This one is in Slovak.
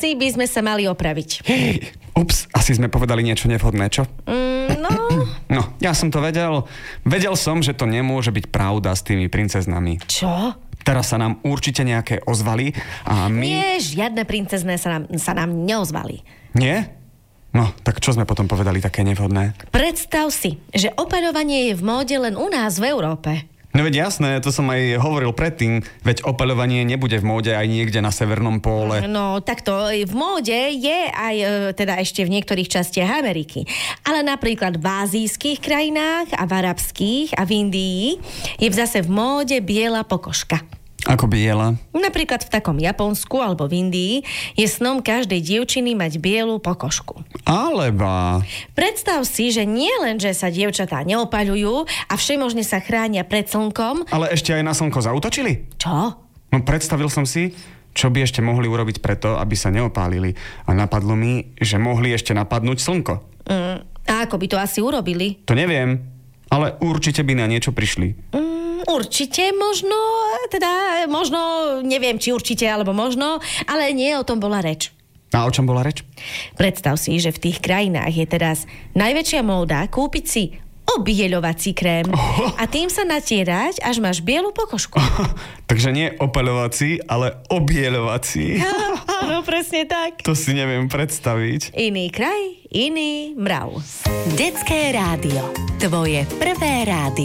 Asi by sme sa mali opraviť. Ups, asi sme povedali niečo nevhodné, čo? No, ja som to vedel. Vedel som, že to nemôže byť pravda s tými princeznami. Čo? Teraz sa nám určite nejaké ozvali a my... Nie, žiadne princezné sa nám neozvali. Nie? No, tak čo sme potom povedali také nevhodné? Predstav si, že opeľovanie je v móde len u nás v Európe. No veď jasné, to som aj hovoril predtým, veď opeľovanie nebude v móde aj niekde na severnom póle. No, takto v móde je aj teda ešte v niektorých častiach Ameriky. Ale napríklad v azijských krajinách a v arabských a v Indii je zase v móde biela pokožka. Ako biela? Napríklad v takom Japonsku alebo v Indii je snom každej dievčiny mať bielu pokožku. Alebo... Predstav si, že nie len, že sa dievčatá neopaľujú a všemožne sa chránia pred slnkom. Ale ešte aj na slnko zaútočili? Čo? No predstavil som si, čo by ešte mohli urobiť preto, aby sa neopálili. A napadlo mi, že mohli ešte napadnúť slnko. A ako by to asi urobili? To neviem, ale určite by na niečo prišli. Určite, možno, neviem, či určite, alebo možno, ale nie o tom bola reč. A o čom bola reč? Predstav si, že v tých krajinách je teraz najväčšia móda kúpiť si obieľovací krém a tým sa natierať, až máš bielu pokožku. Takže nie opeľovací, ale obieľovací. Áno, presne tak. To si neviem predstaviť. Iný kraj, iný mrav. Detské rádio. Tvoje prvé rádio.